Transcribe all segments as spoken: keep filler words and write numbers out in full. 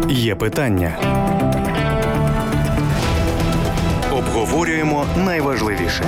Є питання. Обговорюємо найважливіше.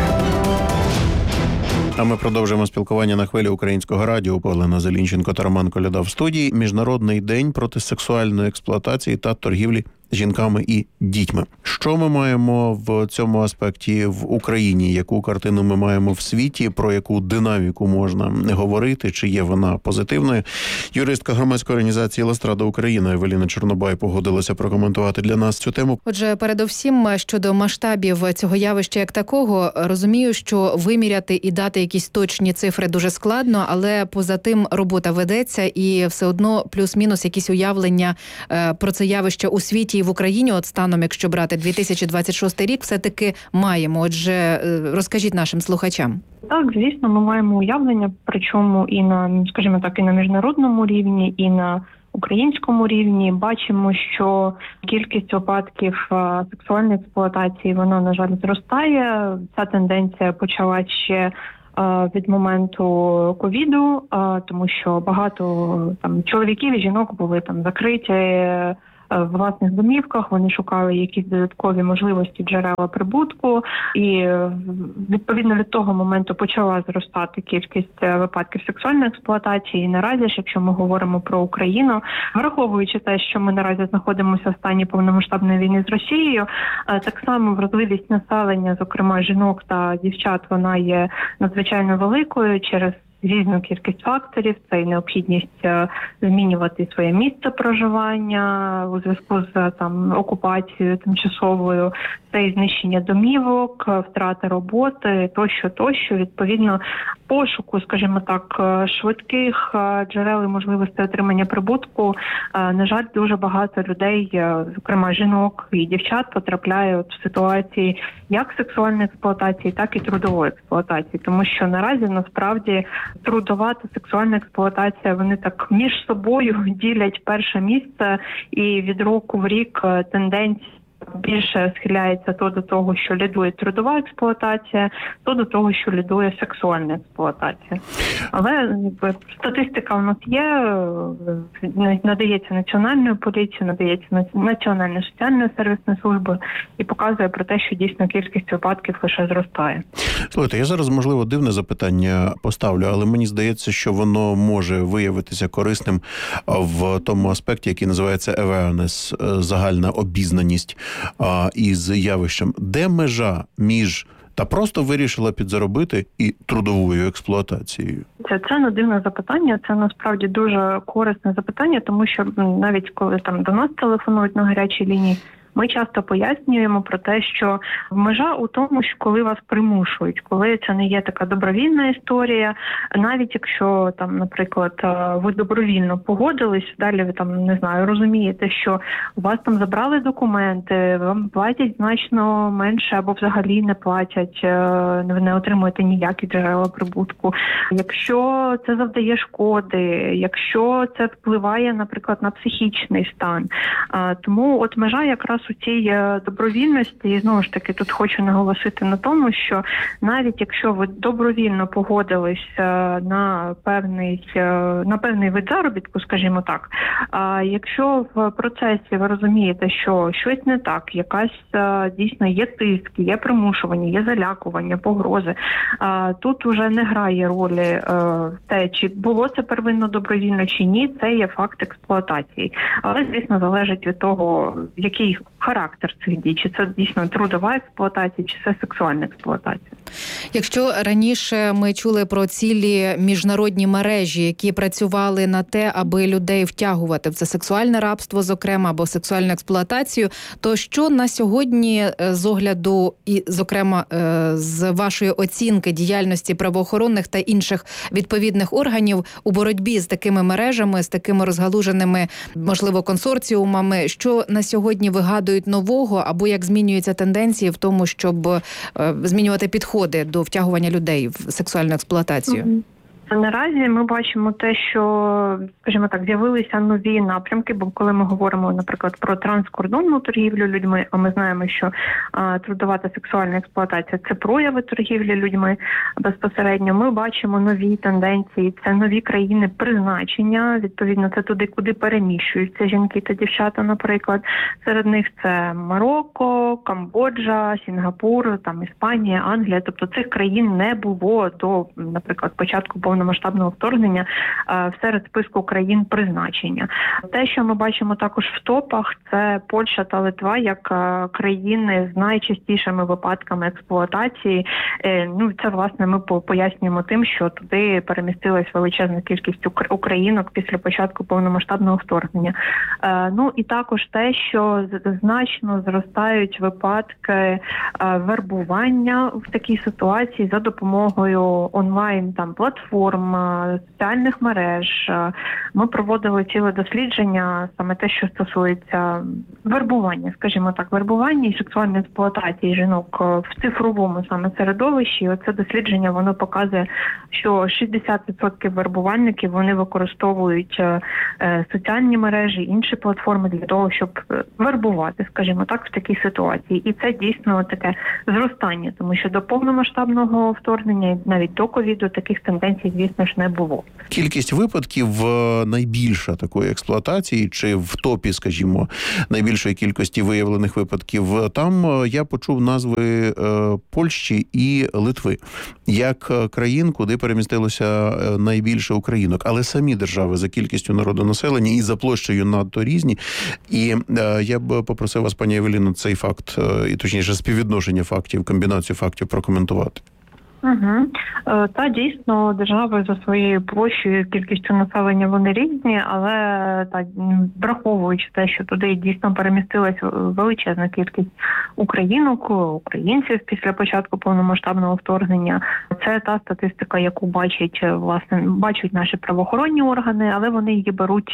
А ми продовжуємо спілкування на хвилі Українського радіо. Олена Зелінченко та Роман Коляда в студії. Міжнародний день проти сексуальної експлуатації та торгівлі жінками і дітьми. Що ми маємо в цьому аспекті в Україні? Яку картину ми маємо в світі? Про яку динаміку можна говорити? Чи є вона позитивною? Юристка громадської організації «Ластрада Україна» Евеліна Чорнобай погодилася прокоментувати для нас цю тему. Отже, передовсім щодо масштабів цього явища як такого, розумію, що виміряти і дати якісь точні цифри дуже складно, але поза тим робота ведеться і все одно плюс-мінус якісь уявлення про це явище у світі і в Україні, от станом, якщо брати дві тисячі двадцять шостий рік, все-таки маємо. Отже, розкажіть нашим слухачам. Так, звісно, ми маємо уявлення, причому і на, скажімо так, і на міжнародному рівні, і на українському рівні. Бачимо, що кількість випадків сексуальної експлуатації, вона, на жаль, зростає. Ця тенденція почалась ще від моменту ковіду, тому що багато там чоловіків і жінок були там закриті в власних домівках, вони шукали якісь додаткові можливості, джерела прибутку, і відповідно від того моменту почала зростати кількість випадків сексуальної експлуатації. І наразі ж, якщо ми говоримо про Україну, враховуючи те, що ми наразі знаходимося в стані повномасштабної війни з Росією, так само вразливість населення, зокрема жінок та дівчат, вона є надзвичайно великою через різну кількість факторів. Це і необхідність змінювати своє місце проживання у зв'язку з там окупацією тимчасовою, це і знищення домівок, втрата роботи, тощо, тощо. Відповідно, пошуку, скажімо так, швидких джерел і можливостей отримання прибутку, на жаль, дуже багато людей, зокрема жінок і дівчат, потрапляють в ситуації як сексуальної експлуатації, так і трудової експлуатації. Тому що наразі, насправді, трудова та сексуальна експлуатація, вони так між собою ділять перше місце, і від року в рік тенденція більше схиляється то до того, що лідує трудова експлуатація, то до того, що лідує сексуальна експлуатація. Але статистика у нас є, надається Національною поліцією, надається Національною соціальною сервісною службою і показує про те, що дійсно кількість випадків лише зростає. Слухайте, я зараз, можливо, дивне запитання поставлю, але мені здається, що воно може виявитися корисним в тому аспекті, який називається awareness, загальна обізнаність із явищем. Де межа між та просто вирішила підзаробити і трудовою експлуатацією? Це, це не дивне запитання, це насправді дуже корисне запитання, тому що навіть коли там до нас телефонують на гарячій лінії, ми часто пояснюємо про те, що межа у тому, що коли вас примушують, коли це не є така добровільна історія, навіть якщо там, наприклад, ви добровільно погодились, далі ви там, не знаю, розумієте, що у вас там забрали документи, вам платять значно менше або взагалі не платять, ви не отримуєте ніякі джерела прибутку. Якщо це завдає шкоди, якщо це впливає, наприклад, на психічний стан. Тому от межа якраз у цій добровільності, і знову ж таки тут хочу наголосити на тому, що навіть якщо ви добровільно погодились на певний, на певний вид заробітку, скажімо так, а якщо в процесі ви розумієте, що щось не так, якась дійсно є тиск, є примушування, є залякування, погрози, тут уже не грає ролі те, чи було це первинно добровільно чи ні, це є факт експлуатації. Але, звісно, залежить від того, який характер цих дій, чи це дійсно трудова експлуатація, чи це сексуальна експлуатація. Якщо раніше ми чули про цілі міжнародні мережі, які працювали на те, аби людей втягувати в це сексуальне рабство, зокрема, або сексуальну експлуатацію, то що на сьогодні з огляду і, зокрема, з вашої оцінки діяльності правоохоронних та інших відповідних органів у боротьбі з такими мережами, з такими розгалуженими, можливо, консорціумами, що на сьогодні вигадують нового, або як змінюються тенденції в тому, щоб змінювати підходи до втягування людей в сексуальну експлуатацію? Наразі ми бачимо те, що, скажімо так, з'явилися нові напрямки, бо коли ми говоримо, наприклад, про транскордонну торгівлю людьми, а ми знаємо, що а, трудова та сексуальна експлуатація – це прояви торгівлі людьми безпосередньо, ми бачимо нові тенденції, це нові країни призначення, відповідно, це туди, куди переміщуються жінки та дівчата, наприклад. Серед них це Марокко, Камбоджа, Сінгапур, там Іспанія, Англія, тобто цих країн не було до, наприклад, початку повномасштабного вторгнення е, серед списку країн призначення. Те, що ми бачимо також в топах, це Польща та Литва як е, країни з найчастішими випадками експлуатації. Е, ну, це, власне, ми пояснюємо тим, що туди перемістилась величезна кількість українок після початку повномасштабного вторгнення. Е, ну, і також те, що значно зростають випадки е, вербування в такій ситуації за допомогою онлайн там платформ, соціальних мереж. Ми проводили ціле дослідження, саме те, що стосується вербування, скажімо так, вербування і сексуальної експлуатації жінок в цифровому саме середовищі. Оце дослідження, воно показує, що шістдесят відсотків вербувальників, вони використовують соціальні мережі, інші платформи для того, щоб вербувати, скажімо так, в такій ситуації. І це дійсно таке зростання, тому що до повномасштабного вторгнення, навіть до ковіду, таких тенденцій, звісно ж, не було. Кількість випадків найбільша такої експлуатації, чи в топі, скажімо, найбільшої кількості виявлених випадків, там я почув назви Польщі і Литви, як країн, куди перемістилося найбільше українок. Але самі держави за кількістю народонаселення і за площею надто різні. І я б попросив вас, пані Евеліно, цей факт, і точніше співвідношення фактів, комбінацію фактів прокоментувати. Угу. Та дійсно держави за своєю площею, кількістю населення вони різні, але та враховуючи те, що туди дійсно перемістилась величезна кількість українок, українців після початку повномасштабного вторгнення, це та статистика, яку бачать власне бачать наші правоохоронні органи, але вони її беруть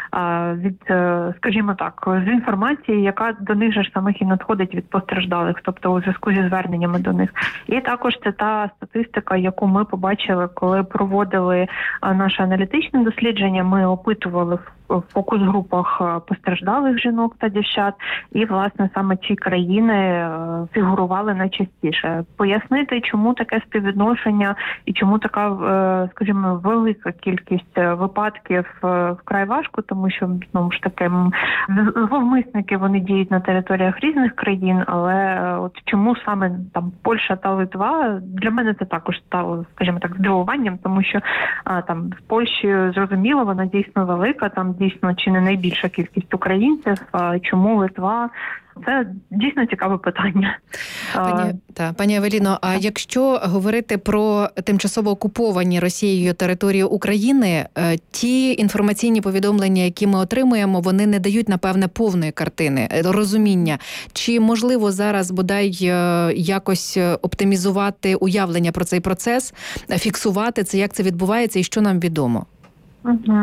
а, від, скажімо так, з інформації, яка до них же ж самих і надходить від постраждалих, тобто у зв'язку зі зверненнями до них. І також це та статистика, яку ми побачили, коли проводили наше аналітичне дослідження. Ми опитували в фокус-групах постраждалих жінок та дівчат, і, власне, саме ці країни фігурували найчастіше. Пояснити, чому таке співвідношення і чому така, скажімо, велика кількість випадків вкрай важко, тому що, знову ж таки, зловмисники, вони діють на територіях різних країн, але от чому саме там Польща та Литва, для мене це також стало, скажімо так, здивуванням, тому що а, там в Польщі, зрозуміло, вона дійсно велика, там дійсно чи не найбільша кількість українців, а чому Литва? Це дійсно цікаве питання. Пані, та, пані Евеліно, а якщо говорити про тимчасово окуповані Росією територію України, ті інформаційні повідомлення, які ми отримуємо, вони не дають, напевне, повної картини, розуміння. Чи можливо зараз бодай якось оптимізувати уявлення про цей процес, фіксувати це, як це відбувається і що нам відомо? Угу.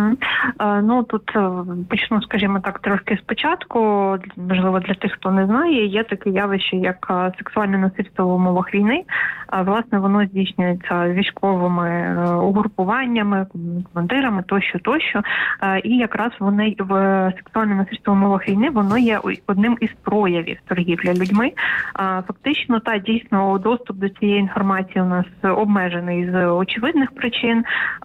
Ну, тут почну, скажімо так, трошки спочатку. Можливо, для тих, хто не знає, є таке явище, як сексуальне насильство в умовах війни. Власне, воно здійснюється військовими угрупуваннями, командирами, тощо, тощо. І якраз вони в сексуальне насильство в умовах війни, воно є одним із проявів торгівлі людьми. Фактично, та дійсно доступ до цієї інформації у нас обмежений з очевидних причин.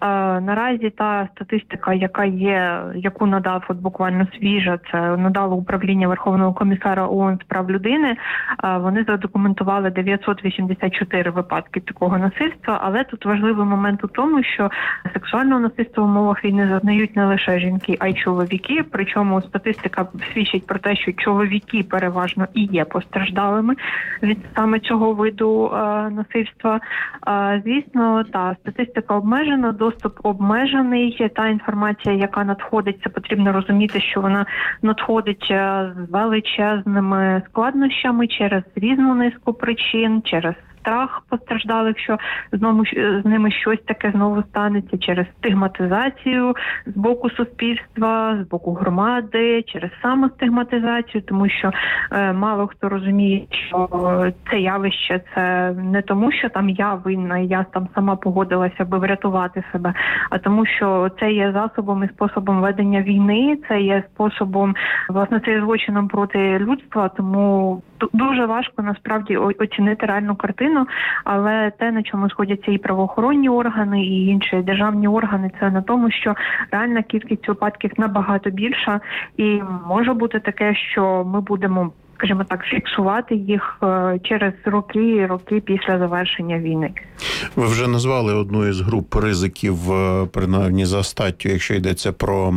Наразі та статистика, яка є, яку надав от буквально свіжа, це надало управління Верховного комісара ООН з прав людини. Вони задокументували дев'ятсот вісімдесят чотири випадки такого насильства, але тут важливий момент у тому, що сексуального насильства в умовах війни зазнають не лише жінки, а й чоловіки. Причому статистика свідчить про те, що чоловіки переважно і є постраждалими від саме цього виду е, насильства. Е, звісно, та статистика обмежена, доступ обмежений. Та інформація, яка надходить, це потрібно розуміти, що вона надходить з величезними складнощами через різну низку причин, через страх постраждалих, що знову з ними щось таке знову станеться, через стигматизацію з боку суспільства, з боку громади, через самостигматизацію, тому що е, мало хто розуміє, що це явище це не тому, що там я винна, я там сама погодилася, аби врятувати себе, а тому, що це є засобом і способом ведення війни, це є способом, власне, це є злочином проти людства, тому дуже важко насправді оцінити реальну картину, але те, на чому сходяться і правоохоронні органи, і інші державні органи, це на тому, що реальна кількість випадків набагато більша, і може бути таке, що ми будемо, скажімо так, фіксувати їх через роки і роки після завершення війни. Ви вже назвали одну із груп ризиків, принаймні за статтю, якщо йдеться про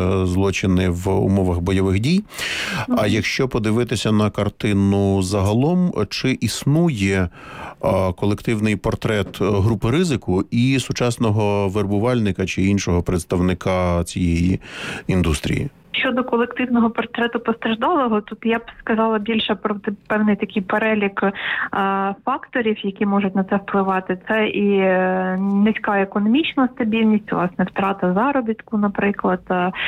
злочини в умовах бойових дій. А якщо подивитися на картину загалом, чи існує колективний портрет групи ризику і сучасного вербувальника чи іншого представника цієї індустрії? Щодо колективного портрету постраждалого, тут я б сказала більше про певний такий перелік а, факторів, які можуть на це впливати. Це і низька економічна стабільність, власне, втрата заробітку, наприклад,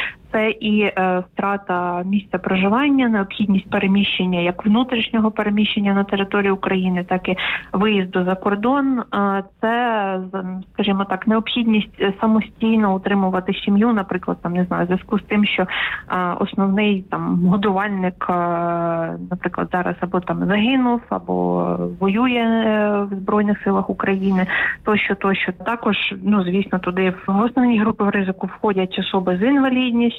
це і е, втрата місця проживання, необхідність переміщення, як внутрішнього переміщення на території України, так і виїзду за кордон. Е, це, скажімо так, необхідність самостійно утримувати сім'ю, наприклад, там, не знаю, в зв'язку з тим, що е, основний там годувальник, е, наприклад, зараз або там загинув, або воює в Збройних силах України, тощо, тощо. Також, ну, звісно, туди в основні групи ризику входять особи з інвалідністю,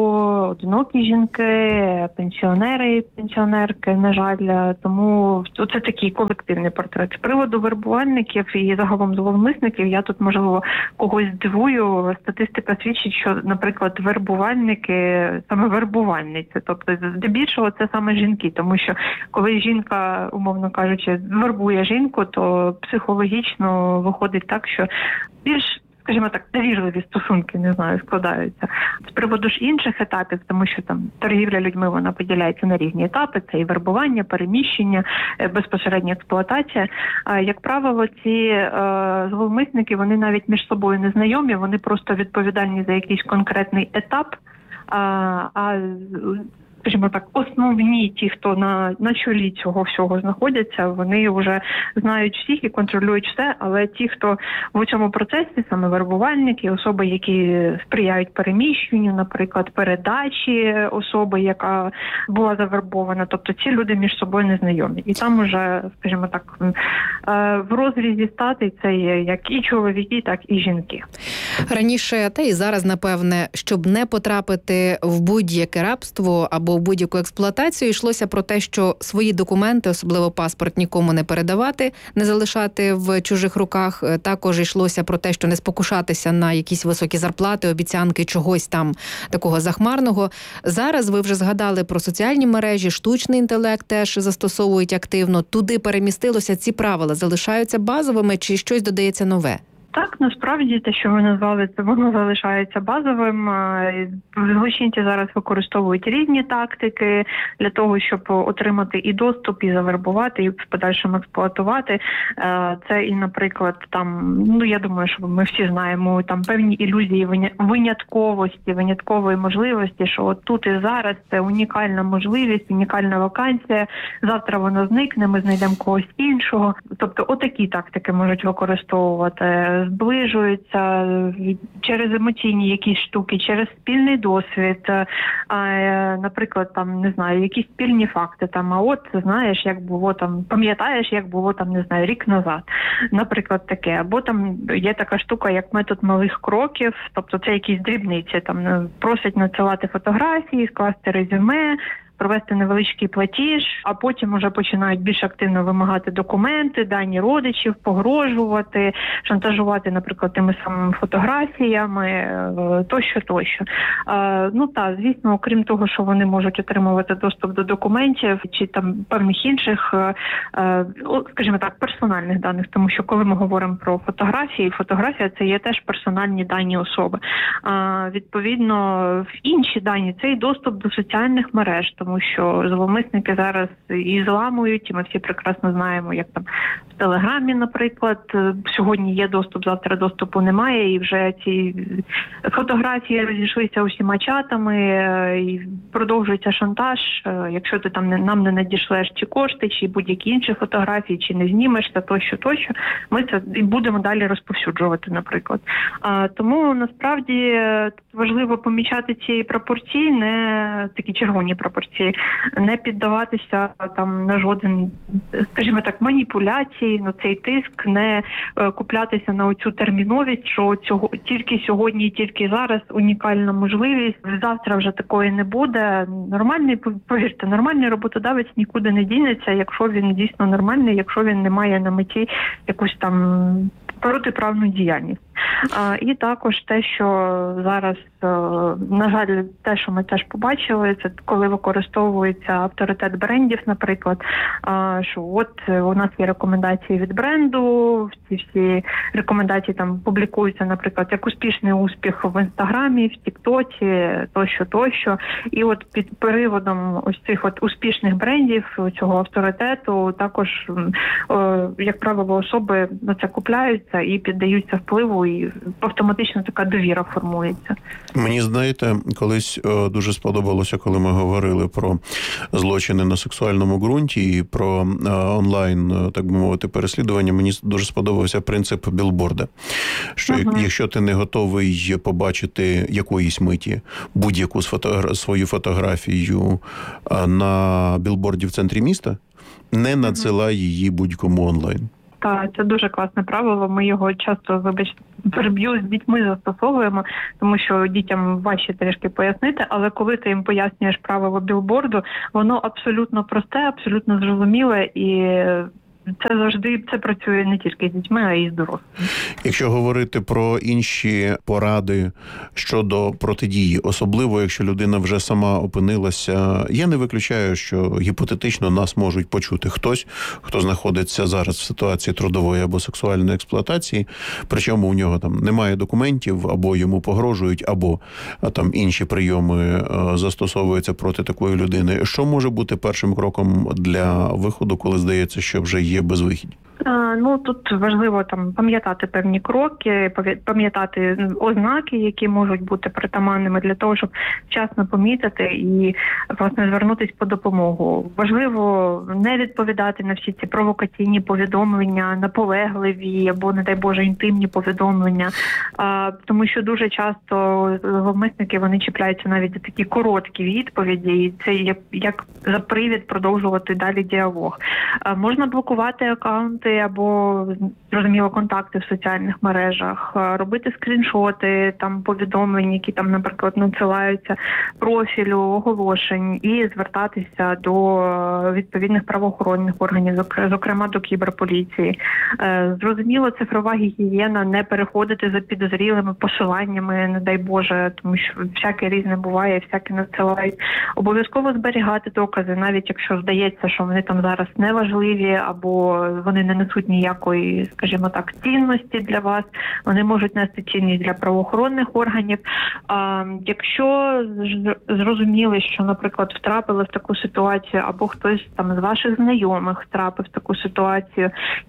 одинокі жінки, пенсіонери, пенсіонерки, на жаль, тому це такий колективний портрет. З приводу вербувальників і загалом зловмисників, я тут, можливо, когось здивую. Статистика свідчить, що, наприклад, вербувальники, саме вербувальниці, тобто здебільшого це саме жінки, тому що коли жінка, умовно кажучи, вербує жінку, то психологічно виходить так, що більш, скажімо так, довірливі стосунки, не знаю, складаються. З приводу ж інших етапів, тому що там торгівля людьми, вона поділяється на різні етапи, це і вербування, переміщення, безпосередня експлуатація. А, як правило, ці е, зловмисники, вони навіть між собою не знайомі, вони просто відповідальні за якийсь конкретний етап, а, а скажімо так, основні ті, хто на, на чолі цього всього знаходяться, вони вже знають всіх і контролюють все, але ті, хто в цьому процесі, саме вербувальники, особи, які сприяють переміщенню, наприклад, передачі особи, яка була завербована, тобто ці люди між собою не знайомі. І там уже, скажімо так, в розрізі статей це є як і чоловіки, так і жінки. Раніше, та і зараз, напевне, щоб не потрапити в будь-яке рабство або в будь-яку експлуатацію, йшлося про те, що свої документи, особливо паспорт, нікому не передавати, не залишати в чужих руках. Також йшлося про те, що не спокушатися на якісь високі зарплати, обіцянки чогось там такого захмарного. Зараз ви вже згадали про соціальні мережі, штучний інтелект теж застосовують активно. Туди перемістилося, ці правила залишаються базовими чи щось додається нове? Так, насправді те, що ви назвали, це воно залишається базовим. Злочинці зараз використовують різні тактики для того, щоб отримати і доступ, і завербувати, і в подальшому експлуатувати. Це і, наприклад, там, ну я думаю, що ми всі знаємо, там певні ілюзії винятковості, виняткової можливості, що от тут і зараз це унікальна можливість, унікальна вакансія, завтра вона зникне, ми знайдемо когось іншого. Тобто отакі тактики можуть використовувати. Зближуються через емоційні якісь штуки, через спільний досвід, наприклад, там, не знаю, якісь спільні факти, там, а от, знаєш, як було там, пам'ятаєш, як було там, не знаю, рік назад, наприклад, таке, або там є така штука, як метод малих кроків, тобто це якісь дрібниці, там, просять надсилати фотографії, скласти резюме, провести невеличкий платіж, а потім вже починають більш активно вимагати документи, дані родичів, погрожувати, шантажувати, наприклад, тими самими фотографіями, тощо, тощо. Ну так, звісно, окрім того, що вони можуть отримувати доступ до документів чи там певних інших, скажімо так, персональних даних, тому що коли ми говоримо про фотографії, фотографія – це є теж персональні дані особи. Відповідно, в інші дані – це і доступ до соціальних мереж, тому тому що зловмисники зараз і зламують, і ми всі прекрасно знаємо, як там в Телеграмі, наприклад, сьогодні є доступ, завтра доступу немає, і вже ці фотографії розійшлися усіма чатами, і продовжується шантаж. Якщо ти там не, нам не надішлеш чи кошти, чи будь-які інші фотографії, чи не знімешся, тощо, тощо, ми це і будемо далі розповсюджувати, наприклад. А, тому, насправді, важливо помічати ці пропорції, не такі червоні пропорції, не піддаватися там на жоден, скажімо так, маніпуляції, на цей тиск, не е, куплятися на оцю терміновість, що цього тільки сьогодні, тільки зараз унікальна можливість, завтра вже такої не буде. Нормальний, повірте, нормальний роботодавець нікуди не дінеться, якщо він дійсно нормальний, якщо він не має на меті якусь там протиправну діяльність. А, і також те, що зараз, на жаль, те, що ми теж побачили, це коли використовується авторитет брендів, наприклад, а, що от у нас є рекомендації від бренду, всі всі рекомендації там публікуються, наприклад, як успішний успіх в Інстаграмі, в Тіктоці, тощо, тощо. І от під приводом ось цих от успішних брендів, цього авторитету, також, о, як правило, особи на це купляються і піддаються впливу, і автоматично така довіра формується. Мені, знаєте, колись о, дуже сподобалося, коли ми говорили про злочини на сексуальному ґрунті і про о, онлайн, так би мовити, переслідування. Мені дуже сподобався принцип білборда. Що uh-huh. якщо ти не готовий побачити якоїсь миті будь-яку фото... свою фотографію на білборді в центрі міста, не надсилай її будь-кому онлайн. Так, це дуже класне правило. Ми його часто, вибачте, переб'ю, з дітьми застосовуємо, тому що дітям важче трішки пояснити, але коли ти їм пояснюєш правило білборду, воно абсолютно просте, абсолютно зрозуміле, і це завжди це працює не тільки з дітьми, а й з дорослими. Якщо говорити про інші поради щодо протидії, особливо якщо людина вже сама опинилася, я не виключаю, що гіпотетично нас можуть почути хтось, хто знаходиться зараз в ситуації трудової або сексуальної експлуатації, причому у нього там немає документів, або йому погрожують, або там інші прийоми застосовуються проти такої людини. Що може бути першим кроком для виходу, коли здається, що вже є безвихідь? Ну, тут важливо там пам'ятати певні кроки, пам'ятати ознаки, які можуть бути притаманними для того, щоб вчасно помітити і, власне, звернутися по допомогу. Важливо не відповідати на всі ці провокаційні повідомлення, наполегливі або, не дай Боже, інтимні повідомлення, а, тому що дуже часто зловмисники, вони чіпляються навіть за такі короткі відповіді, і це як, як за привід продовжувати далі діалог. А, можна блокувати акаунти або, зрозуміло, контакти в соціальних мережах, робити скріншоти, там повідомлень, які там, наприклад, надсилаються профілю, оголошень, і звертатися до відповідних правоохоронних органів, зокрема до кіберполіції. Зрозуміло, цифрова гігієна, не переходити за підозрілими посиланнями, не дай Боже, тому що всяке різне буває, всяке надсилають. Обов'язково зберігати докази, навіть якщо здається, що вони там зараз неважливі, або вони не несуть ніякої, скажімо так, цінності для вас, вони можуть нести цінність для правоохоронних органів. А якщо зрозуміли, що, наприклад, втрапили в таку ситуацію, або хтось там з ваших знайомих втрапив в таку ситуацію,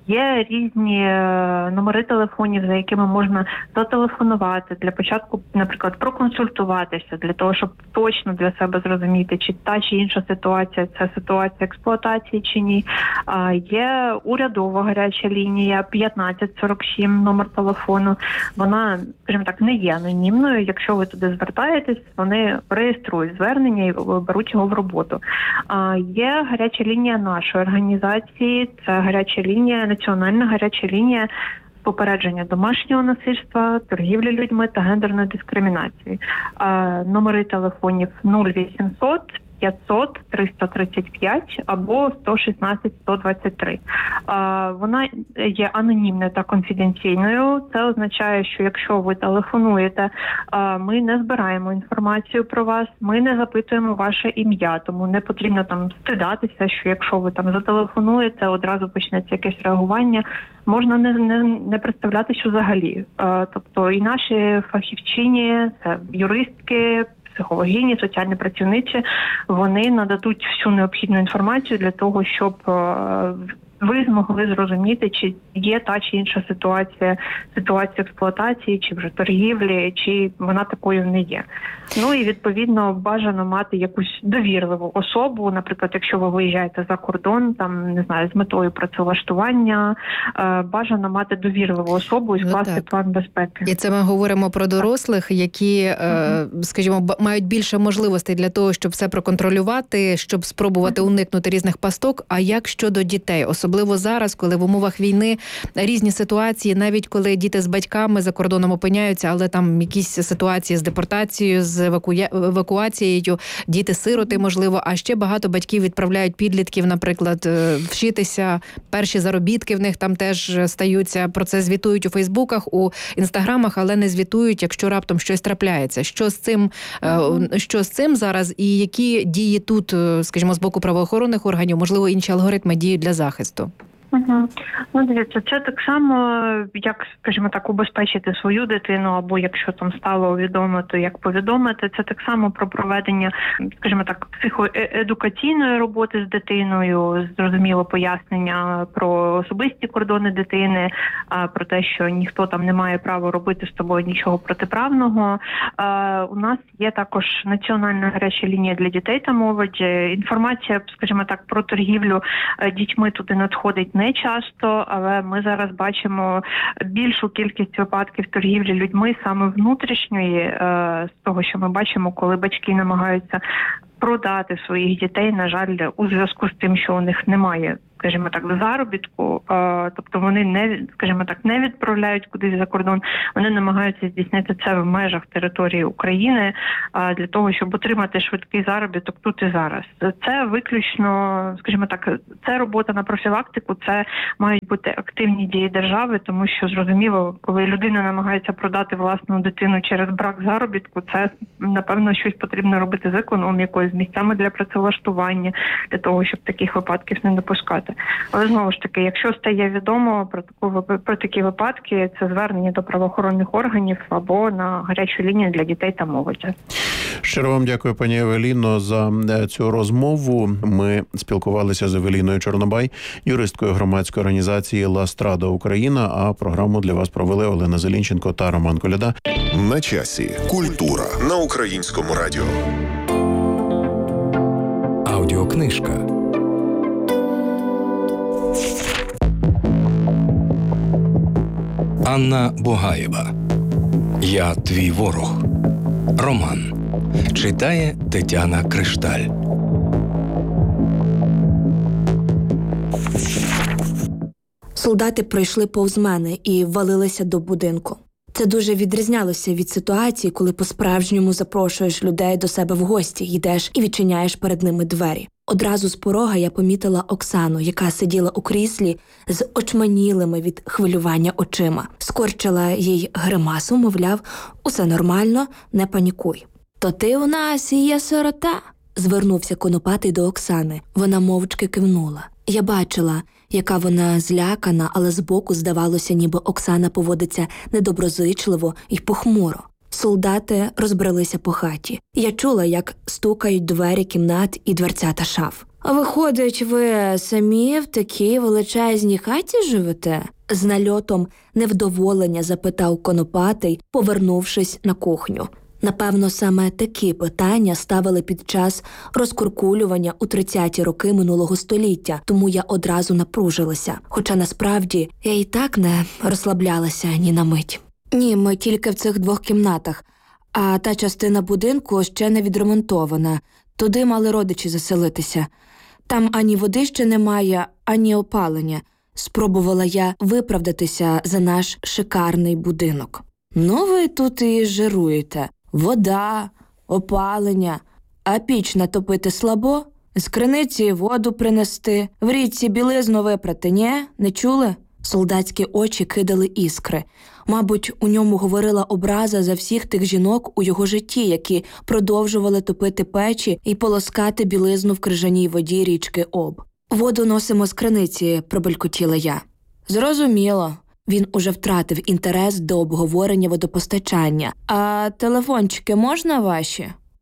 є різні номери телефонів, за якими можна зателефонувати, для початку, наприклад, проконсультуватися, для того, щоб точно для себе зрозуміти, чи та чи інша ситуація, це ситуація експлуатації чи ні. А є урядова гаряча лінія п'ятнадцять сорок сім, номер телефону. Вона, скажімо так, не є анонімною. Якщо ви туди звертаєтесь, вони реєструють звернення і беруть його в роботу. А є гаряча лінія нашої організації, це гаряча лінія, національна гаряча лінія попередження домашнього насильства, торгівлі людьми та гендерної дискримінації. А номери телефонів нуль вісімсот п'ятсот триста тридцять п'ять або сто шістнадцять сто двадцять три. А, вона є анонімною та конфіденційною. Це означає, що якщо ви телефонуєте, а, ми не збираємо інформацію про вас, ми не запитуємо ваше ім'я, тому не потрібно там стидатися, що якщо ви там зателефонуєте, одразу почнеться якесь реагування. Можна не, не, не представлятися взагалі. А, тобто і наші фахівчині, це юристки, психологині, соціальні працівниці, вони нададуть всю необхідну інформацію для того, щоб ви змогли зрозуміти, чи є та чи інша ситуація, ситуація експлуатації, чи вже торгівлі, чи вона такою не є. Ну і відповідно бажано мати якусь довірливу особу. Наприклад, якщо ви виїжджаєте за кордон, там не знаю, з метою працевлаштування, бажано мати довірливу особу і скласти ну, план безпеки. І це ми говоримо про дорослих, які, угу. скажімо, мають більше можливостей для того, щоб все проконтролювати, щоб спробувати угу. уникнути різних пасток. А як щодо дітей? Особливо зараз, коли в умовах війни різні ситуації, навіть коли діти з батьками за кордоном опиняються, але там якісь ситуації з депортацією, з евакуя... евакуацією, діти-сироти, можливо, а ще багато батьків відправляють підлітків, наприклад, вчитися, перші заробітки в них там теж стаються, про це звітують у Фейсбуках, у Інстаграмах, але не звітують, якщо раптом щось трапляється. Що з цим, mm-hmm. що з цим зараз і які дії тут, скажімо, з боку правоохоронних органів, можливо, інші алгоритми діють для захисту? Угу. Ну, дивіться, це так само, як, скажімо так, убезпечити свою дитину, або якщо там стало відомо, то як повідомити. Це так само про проведення, скажімо так, психоедукаційної роботи з дитиною, зрозуміло пояснення про особисті кордони дитини, про те, що ніхто там не має права робити з тобою нічого протиправного. У нас є також національна гаряча лінія для дітей та молоді. Інформація, скажімо так, про торгівлю дітьми туди надходить не часто, але ми зараз бачимо більшу кількість випадків торгівлі людьми саме внутрішньої, з того, що ми бачимо, коли батьки намагаються продати своїх дітей, на жаль, у зв'язку з тим, що у них немає, скажімо так, заробітку, тобто вони не, скажімо так, не відправляють кудись за кордон, вони намагаються здійснити це в межах території України для того, щоб отримати швидкий заробіток тут і зараз. Це виключно, скажімо так, це робота на профілактику, це мають бути активні дії держави, тому що, зрозуміло, коли людина намагається продати власну дитину через брак заробітку, це, напевно, щось потрібно робити з економікою, з місцями для працевлаштування, для того, щоб таких випадків не допускати. Але знову ж таки, якщо стає відомо про таку про такі випадки, це звернення до правоохоронних органів або на гарячу лінію для дітей та молоді. Щиро вам дякую, пані Евеліно, за цю розмову. Ми спілкувалися з Евеліною Чорнобай, юристкою громадської організації «Ла Страда Україна», а програму для вас провели Олена Зелінченко та Роман Коляда. На часі. Культура на Українському радіо. Аудіокнижка. Анна Богаєва. Я твій ворог. Роман. Читає Тетяна Кришталь. Солдати пройшли повз мене і ввалилися до будинку. Це дуже відрізнялося від ситуації, коли по-справжньому запрошуєш людей до себе в гості, йдеш і відчиняєш перед ними двері. Одразу з порога я помітила Оксану, яка сиділа у кріслі з очманілими від хвилювання очима. Скорчила їй гримасу, мовляв, усе нормально, не панікуй. «То ти у нас і є сирота?» – звернувся Конопатий до Оксани. Вона мовчки кивнула. Я бачила, яка вона злякана, але збоку здавалося, ніби Оксана поводиться недоброзичливо і похмуро. Солдати розбралися по хаті. Я чула, як стукають двері кімнат і дверцята шаф. «А виходить, ви самі в такій величезній хаті живете?» З нальотом невдоволення запитав Конопатий, повернувшись на кухню. Напевно, саме такі питання ставили під час розкуркулювання у тридцяті роки минулого століття, тому я одразу напружилася. Хоча насправді я і так не розслаблялася ні на мить. Ні, ми тільки в цих двох кімнатах, а та частина будинку ще не відремонтована. Туди мали родичі заселитися. Там ані води ще немає, ані опалення. Спробувала я виправдатися за наш шикарний будинок. Ну ви тут і жируєте. Вода, опалення, а піч натопити слабо? З криниці воду принести, в річці білизну випрати, ні? Не чули? Солдатські очі кидали іскри. Мабуть, у ньому говорила образа за всіх тих жінок у його житті, які продовжували топити печі і полоскати білизну в крижаній воді річки Об. «Воду носимо з криниці», – пробелькотіла я. «Зрозуміло». Він уже втратив інтерес до обговорення водопостачання. «А телефончики можна ваші?»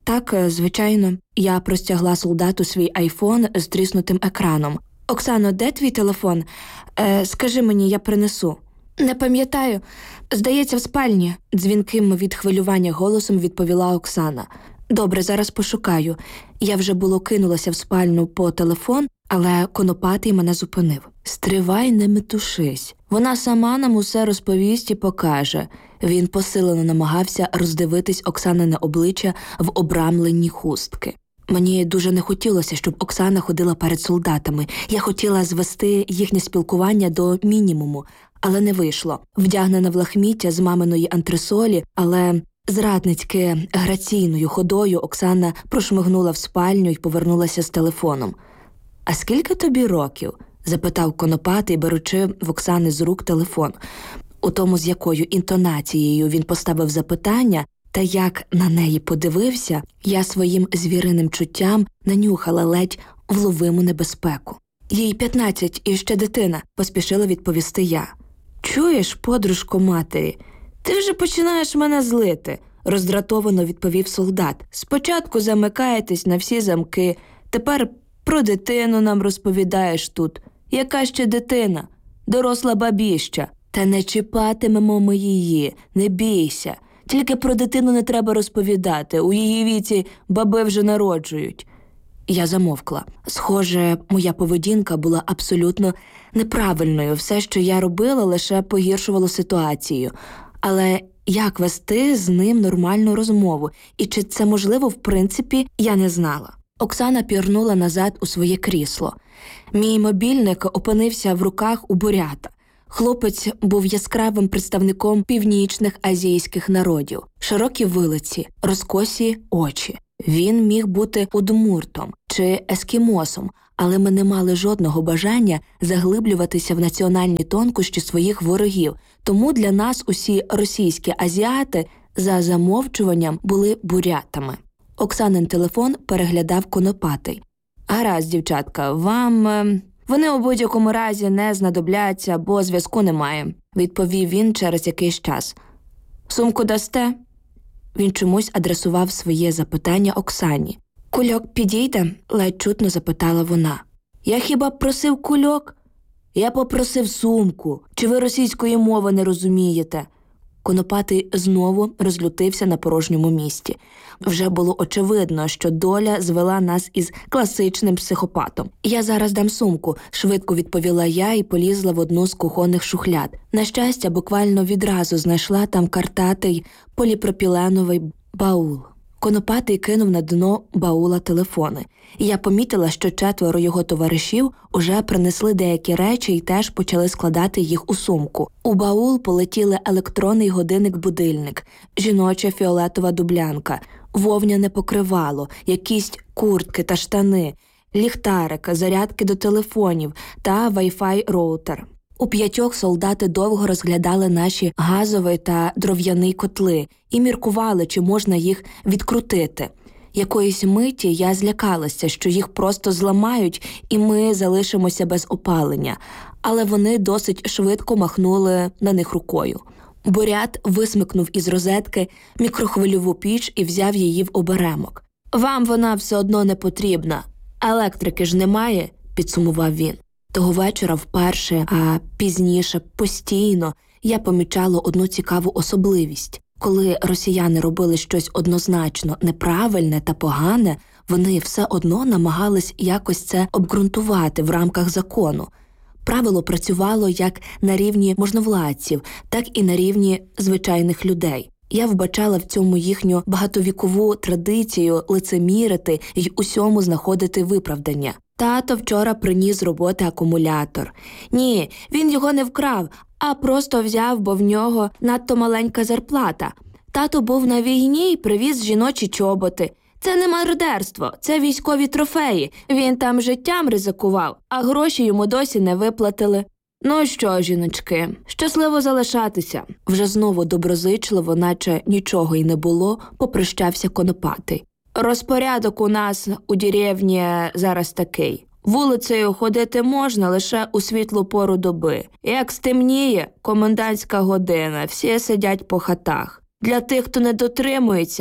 Так, звичайно. Я простягла солдату свій айфон з тріснутим екраном. «Оксано, де твій телефон? Е, скажи мені, я принесу». «Не пам'ятаю. Здається, в спальні», – дзвінким від хвилювання голосом відповіла Оксана. «Добре, зараз пошукаю». Я вже було кинулася в спальню по телефон, але Конопатий мене зупинив. «Стривай, не метушись. Вона сама нам усе розповість і покаже». Він посилено намагався роздивитись Оксанине обличчя в обрамленні хустки. Мені дуже не хотілося, щоб Оксана ходила перед солдатами. Я хотіла звести їхнє спілкування до мінімуму, але не вийшло. Вдягнена в лахміття з маминої антресолі, але зрадницьки граційною ходою Оксана прошмигнула в спальню і повернулася з телефоном. «А скільки тобі років?» – запитав Конопатий, беручи в Оксани з рук телефон. У тому, з якою інтонацією він поставив запитання, та як на неї подивився, я своїм звіриним чуттям нанюхала ледь вловиму небезпеку. «Їй п'ятнадцять і ще дитина», – поспішила відповісти я. «Чуєш, подружко матері, ти вже починаєш мене злити», – роздратовано відповів солдат. «Спочатку замикаєтесь на всі замки, тепер про дитину нам розповідаєш тут. Яка ще дитина? Доросла бабіща. Та не чіпатимемо ми її, не бійся. Тільки про дитину не треба розповідати, у її віці баби вже народжують». Я замовкла. Схоже, моя поведінка була абсолютно неправильною. Все, що я робила, лише погіршувало ситуацію. Але як вести з ним нормальну розмову? І чи це можливо, в принципі, я не знала. Оксана пірнула назад у своє крісло. Мій мобільник опинився в руках у бурята. Хлопець був яскравим представником північних азійських народів. Широкі вилиці, розкосі очі. Він міг бути удмуртом чи ескімосом, але ми не мали жодного бажання заглиблюватися в національні тонкощі своїх ворогів. Тому для нас усі російські азіати за замовчуванням були бурятами. Оксанин телефон переглядав Конопатий. «Гаразд, дівчатка, вам... Е... Вони у будь-якому разі не знадобляться, бо зв'язку немає», – відповів він через якийсь час. «Сумку дасте?» Він чомусь адресував своє запитання Оксані. «Кульок підійде?» – ледь чутно запитала вона. «Я хіба просив кульок? Я попросив сумку. Чи ви російської мови не розумієте?» Конопатий знову розлютився на порожньому місці. Вже було очевидно, що доля звела нас із класичним психопатом. «Я зараз дам сумку», – швидко відповіла я і полізла в одну з кухонних шухляд. На щастя, буквально відразу знайшла там картатий поліпропіленовий баул. Конопатий кинув на дно баула телефони. І я помітила, що четверо його товаришів уже принесли деякі речі і теж почали складати їх у сумку. У баул полетіли електронний годинник-будильник, жіноча фіолетова дублянка, вовняне покривало, якісь куртки та штани, ліхтарик, зарядки до телефонів та вай-фай роутер. У п'ятьох солдати довго розглядали наші газовий та дров'яний котли і міркували, чи можна їх відкрутити. Якоїсь миті я злякалася, що їх просто зламають і ми залишимося без опалення, але вони досить швидко махнули на них рукою. Бурят висмикнув із розетки мікрохвильову піч і взяв її в оберемок. «Вам вона все одно не потрібна. Електрики ж немає», – підсумував він. Того вечора вперше, а пізніше постійно, я помічала одну цікаву особливість. Коли росіяни робили щось однозначно неправильне та погане, вони все одно намагались якось це обґрунтувати в рамках закону. Правило працювало як на рівні можновладців, так і на рівні звичайних людей. Я вбачала в цьому їхню багатовікову традицію лицемірити й усьому знаходити виправдання. «Тато вчора приніс з роботи акумулятор. Ні, він його не вкрав, а просто взяв, бо в нього надто маленька зарплата. Тато був на війні і привіз жіночі чоботи. Це не мародерство, це військові трофеї. Він там життям ризикував, а гроші йому досі не виплатили». «Ну що, жіночки, щасливо залишатися». Вже знову доброзичливо, наче нічого й не було, попрощався Конопатий. «Розпорядок у нас у деревні зараз такий. Вулицею ходити можна лише у світлу пору доби. Як стемніє, комендантська година, всі сидять по хатах. Для тих, хто не дотримується,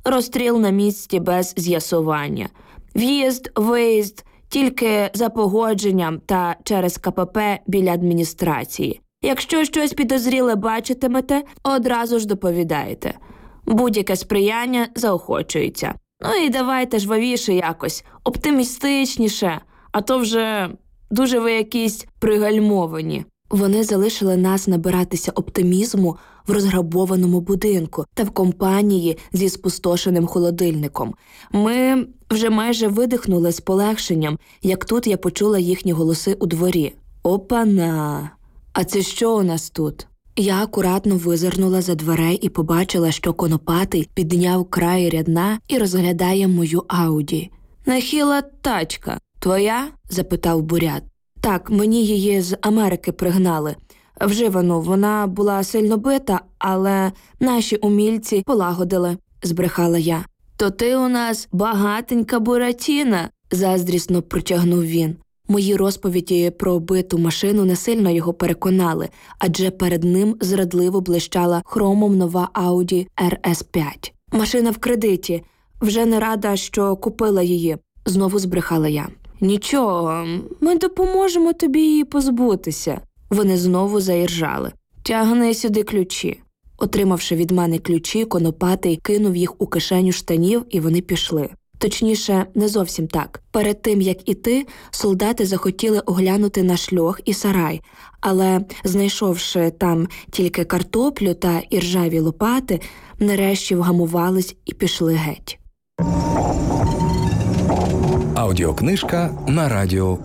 Розстріл на місці без з'ясування. В'їзд, виїзд тільки за погодженням та через ка пе пе біля адміністрації. Якщо щось підозріле бачитимете, одразу ж доповідаєте. Будь-яке сприяння заохочується. Ну і давайте жвавіше якось, оптимістичніше, а то вже дуже ви якісь пригальмовані. Вони залишили нас набиратися оптимізму в розграбованому будинку та в компанії зі спустошеним холодильником. Ми вже майже видихнули з полегшенням, як тут я почула їхні голоси у дворі. Опана! А це що у нас тут? Я акуратно визирнула за дверей і побачила, що Конопатий підняв край рядна і розглядає мою Ауді. «Нахіла тачка. Твоя?» – запитав Бурят. «Так, мені її з Америки пригнали. Вживану, вона була сильно бита, але наші умільці полагодили», – збрехала я. «То ти у нас багатенька буратіна», – заздрісно протягнув він. Мої розповіді про биту машину не сильно його переконали, адже перед ним зрадливо блищала хромом нова Audi ер ес п'ять. «Машина в кредиті. Вже не рада, що купила її», – знову збрехала я. «Нічого, ми допоможемо тобі її позбутися». Вони знову заіржали. «Тягни сюди ключі». Отримавши від мене ключі, Конопатий кинув їх у кишеню штанів, і вони пішли. Точніше, не зовсім так. Перед тим, як іти, солдати захотіли оглянути наш льох і сарай, але, знайшовши там тільки картоплю та іржаві лопати, нарешті вгамувались і пішли геть. Аудіокнижка на радіо.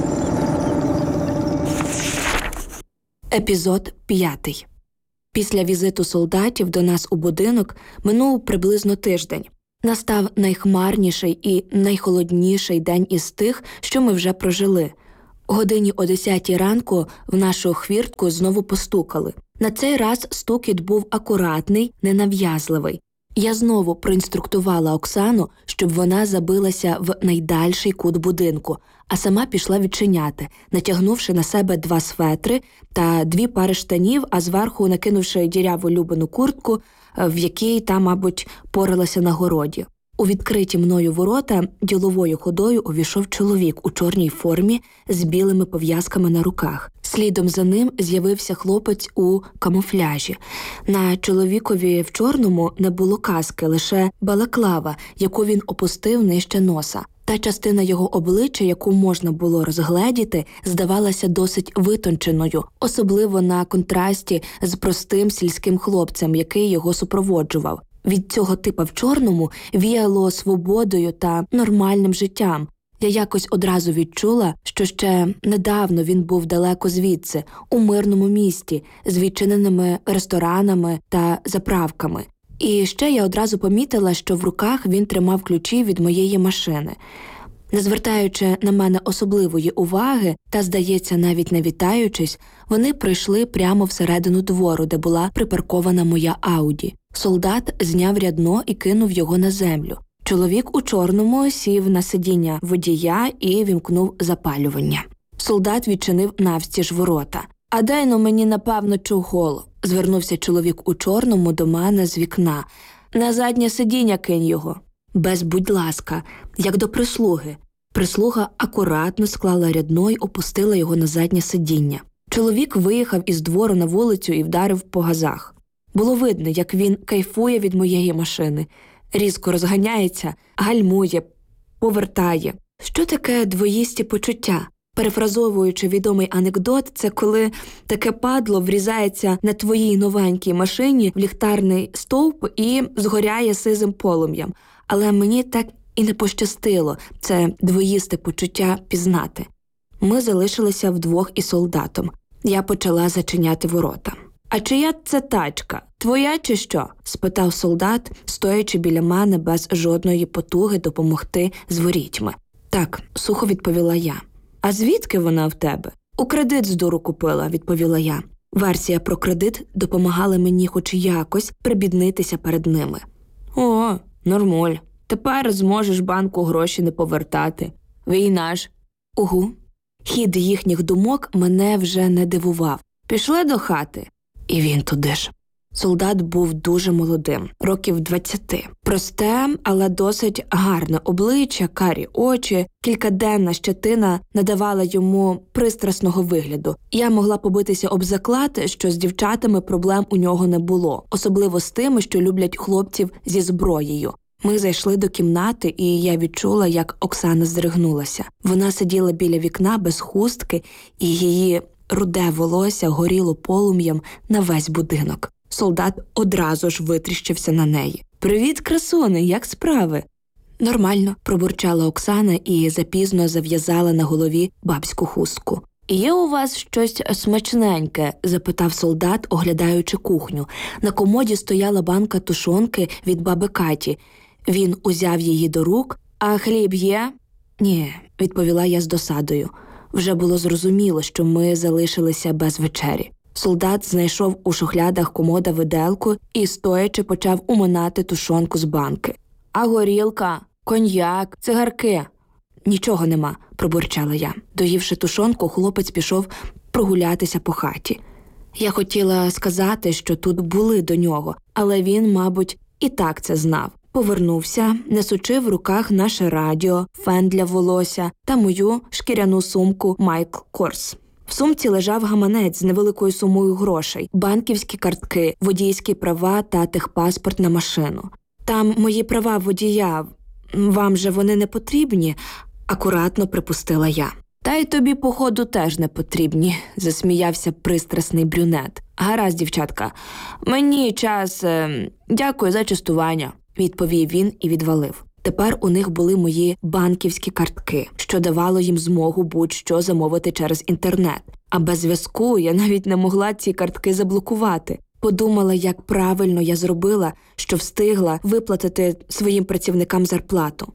Епізод п'ятий. Після візиту солдатів до нас у будинок минув приблизно тиждень. Настав найхмарніший і найхолодніший день із тих, що ми вже прожили. Годині о десятій ранку в нашу хвіртку знову постукали. На цей раз стукіт був акуратний, ненав'язливий. Я знову проінструктувала Оксану, щоб вона забилася в найдальший кут будинку, а сама пішла відчиняти, натягнувши на себе два светри та дві пари штанів, а зверху накинувши діряву Любину куртку, в якій та, мабуть, поралася на городі. У відкриті мною ворота діловою ходою увійшов чоловік у чорній формі з білими пов'язками на руках. Слідом за ним з'явився хлопець у камуфляжі. На чоловікові в чорному не було каски, лише балаклава, яку він опустив нижче носа. Та частина його обличчя, яку можна було розгледіти, здавалася досить витонченою, особливо на контрасті з простим сільським хлопцем, який його супроводжував. Від цього типа в чорному віяло свободою та нормальним життям. Я якось одразу відчула, що ще недавно він був далеко звідси, у мирному місті, з відчиненими ресторанами та заправками. І ще я одразу помітила, що в руках він тримав ключі від моєї машини. Не звертаючи на мене особливої уваги та, здається, навіть не вітаючись, вони прийшли прямо всередину двору, де була припаркована моя Ауді. Солдат зняв рядно і кинув його на землю. Чоловік у чорному сів на сидіння водія і вімкнув запалювання. Солдат відчинив навстіж ворота. «А дай-но мені, напевно, чохол», – звернувся чоловік у чорному до мене з вікна. «На заднє сидіння кинь його». Без «будь ласка», як до прислуги. Прислуга акуратно склала рядно й опустила його на заднє сидіння. Чоловік виїхав із двору на вулицю і вдарив по газах. Було видно, як він кайфує від моєї машини. Різко розганяється, гальмує, повертає. Що таке двоїсті почуття? Перефразовуючи відомий анекдот, це коли таке падло врізається на твоїй новенькій машині в ліхтарний стовп і згоряє сизим полум'ям. Але мені так і не пощастило це двоїсте почуття пізнати. Ми залишилися вдвох із солдатом. Я почала зачиняти ворота. «А чия це тачка? Твоя чи що?» – спитав солдат, стоячи біля мене без жодної потуги допомогти з ворітьми. «Так», – сухо відповіла я. «А звідки вона в тебе?» «У кредит з дуру купила», – відповіла я. Версія про кредит допомагала мені хоч якось прибіднитися перед ними. «О, нормаль. Тепер зможеш банку гроші не повертати. Війна ж». «Угу». Хід їхніх думок мене вже не дивував. «Пішли до хати». І він туди ж. Солдат був дуже молодим, років двадцяти. Просте, але досить гарне обличчя, карі очі, кількаденна щетина надавала йому пристрасного вигляду. Я могла побитися об заклад, що з дівчатами проблем у нього не було, особливо з тими, що люблять хлопців зі зброєю. Ми зайшли до кімнати, і я відчула, як Оксана здригнулася. Вона сиділа біля вікна без хустки, і її руде волосся горіло полум'ям на весь будинок. Солдат одразу ж витріщився на неї. «Привіт, красуни, як справи?» «Нормально», – пробурчала Оксана і запізно зав'язала на голові бабську хустку. «Є у вас щось смачненьке?» – запитав солдат, оглядаючи кухню. На комоді стояла банка тушонки від баби Каті. Він узяв її до рук. «А хліб є?» «Ні», – відповіла я з досадою. Вже було зрозуміло, що ми залишилися без вечері. Солдат знайшов у шухлядах комода виделку і, стоячи, почав уминати тушонку з банки. «А горілка? Коньяк? Цигарки?» «Нічого нема», – пробурчала я. Доївши тушонку, хлопець пішов прогулятися по хаті. Я хотіла сказати, що тут були до нього, але він, мабуть, і так це знав. Повернувся, несучи в руках наше радіо, фен для волосся та мою шкіряну сумку Майкл Корс. В сумці лежав гаманець з невеликою сумою грошей, банківські картки, водійські права та техпаспорт на машину. «Там мої права водія. Вам же вони не потрібні?» – акуратно припустила я. «Та й тобі, походу, теж не потрібні», – засміявся пристрасний брюнет. «Гаразд, дівчатка. Мені час. Дякую за частування», – відповів він і відвалив. Тепер у них були мої банківські картки, що давало їм змогу будь-що замовити через інтернет. А без зв'язку я навіть не могла ці картки заблокувати. Подумала, як правильно я зробила, що встигла виплатити своїм працівникам зарплату.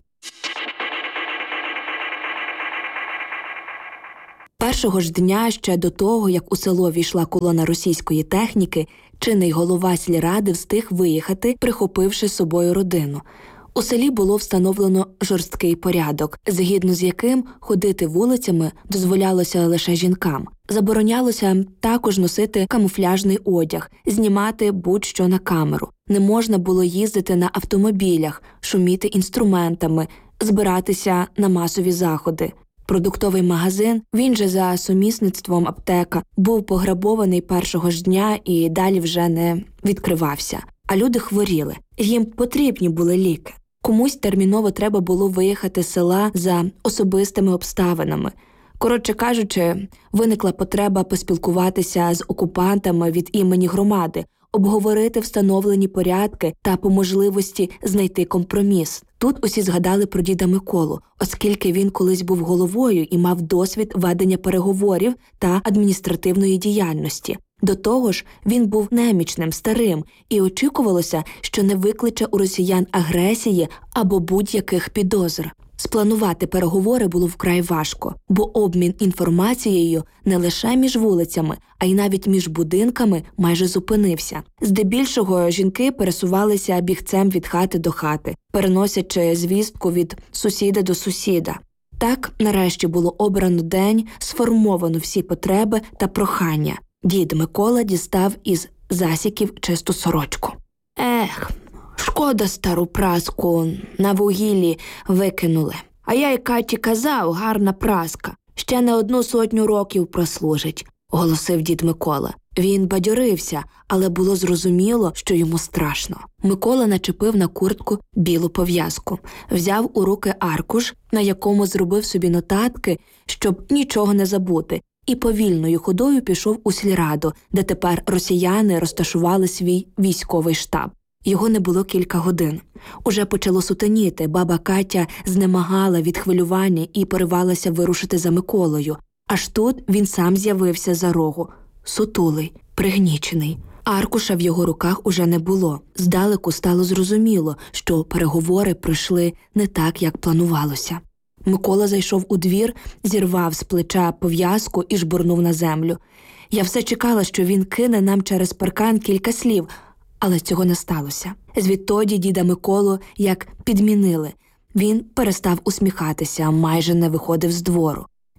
Першого ж дня, ще до того, як у село війшла колона російської техніки, чинний голова сільради встиг виїхати, прихопивши з собою родину. У селі було встановлено жорсткий порядок, згідно з яким ходити вулицями дозволялося лише жінкам. Заборонялося також носити камуфляжний одяг, знімати будь-що на камеру. Не можна було їздити на автомобілях, шуміти інструментами, збиратися на масові заходи. Продуктовий магазин, він же за сумісництвом аптека, був пограбований першого ж дня і далі вже не відкривався. А люди хворіли. Їм потрібні були ліки. Комусь терміново треба було виїхати з села за особистими обставинами. Коротше кажучи, виникла потреба поспілкуватися з окупантами від імені громади, обговорити встановлені порядки та по можливості знайти компроміс. Тут усі згадали про діда Миколу, оскільки він колись був головою і мав досвід ведення переговорів та адміністративної діяльності. До того ж, він був немічним, старим, і очікувалося, що не викличе у росіян агресії або будь-яких підозр. Спланувати переговори було вкрай важко, бо обмін інформацією не лише між вулицями, а й навіть між будинками майже зупинився. Здебільшого жінки пересувалися бігцем від хати до хати, переносячи звістку від сусіда до сусіда. Так, нарешті було обрано день, сформовано всі потреби та прохання. Дід Микола дістав із засіків чисту сорочку. «Ех, шкода стару праску, на вугіллі викинули. А я й Каті казав, гарна праска, ще не одну сотню років прослужить», – оголосив дід Микола. Він бадьорився, але було зрозуміло, що йому страшно. Микола начепив на куртку білу пов'язку, взяв у руки аркуш, на якому зробив собі нотатки, щоб нічого не забути, і повільною ходою пішов у сільраду, де тепер росіяни розташували свій військовий штаб. Його не було кілька годин. Уже почало сутеніти, баба Катя знемагала від хвилювання і поривалася вирушити за Миколою. Аж тут він сам з'явився за рогу. Сутулий, пригнічений. Аркуша в його руках уже не було. Здалеку стало зрозуміло, що переговори пройшли не так, як планувалося. Микола зайшов у двір, зірвав з плеча пов'язку і жбурнув на землю. Я все чекала, що він кине нам через паркан кілька слів, але цього не сталося. Звідтоді діда Миколу як підмінили. Він перестав усміхатися, майже не виходив з двору.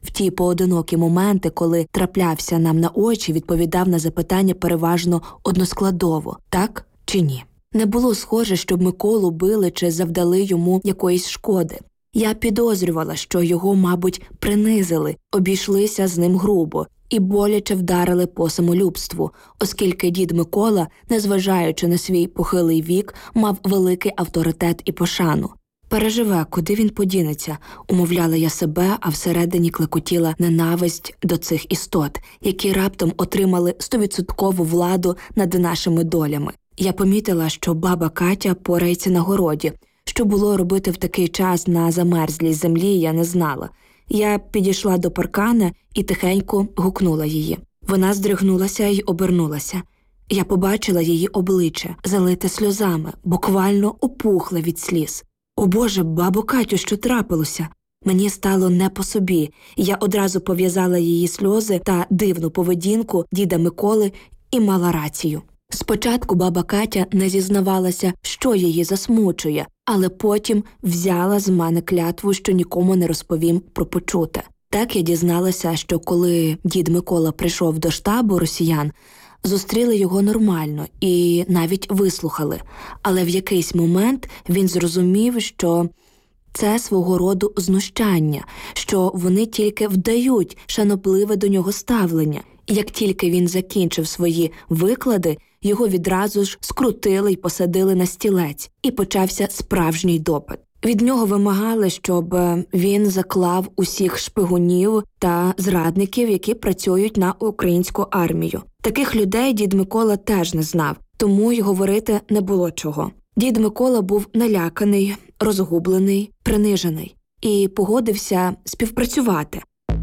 в ті поодинокі моменти, коли траплявся нам на очі, відповідав на запитання переважно односкладово «так» чи «ні». Не було схоже, щоб Миколу били чи завдали йому якоїсь шкоди. Я підозрювала, що його, мабуть, принизили, обійшлися з ним грубо і боляче вдарили по самолюбству, оскільки дід Микола, незважаючи на свій похилий вік, мав великий авторитет і пошану. «Переживе, куди він подінеться», – умовляла я себе, а всередині клекотіла ненависть до цих істот, які раптом отримали стовідсоткову владу над нашими долями. Я помітила, що баба Катя порається на городі. Що було робити в такий час на замерзлій землі, я не знала. Я підійшла до паркана і тихенько гукнула її. Вона здригнулася й обернулася. Я побачила її обличчя, залите сльозами, буквально опухле від сліз. «О Боже, бабо Катю, що трапилося?» Мені стало не по собі. Я одразу пов'язала її сльози та дивну поведінку діда Миколи і мала рацію. Спочатку баба Катя не зізнавалася, що її засмучує, але потім взяла з мене клятву, що нікому не розповім про почуте. Так я дізналася, що коли дід Микола прийшов до штабу росіян, зустріли його нормально і навіть вислухали. Але в якийсь момент він зрозумів, що це свого роду знущання, що вони тільки вдають шанобливе до нього ставлення. Як тільки він закінчив свої виклади, його відразу ж скрутили й посадили на стілець, і почався справжній допит. Від нього вимагали, щоб він заклав усіх шпигунів та зрадників, які працюють на українську армію. Таких людей дід Микола теж не знав, тому й говорити не було чого. Дід Микола був наляканий, розгублений, принижений і погодився співпрацювати.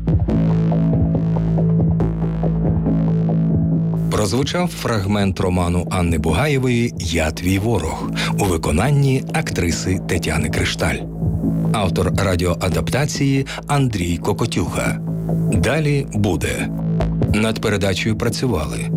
Прозвучав фрагмент роману Анни Бугаєвої «Я твій ворог» у виконанні актриси Тетяни Кришталь. Автор радіоадаптації Андрій Кокотюха. Далі буде. Над передачею працювали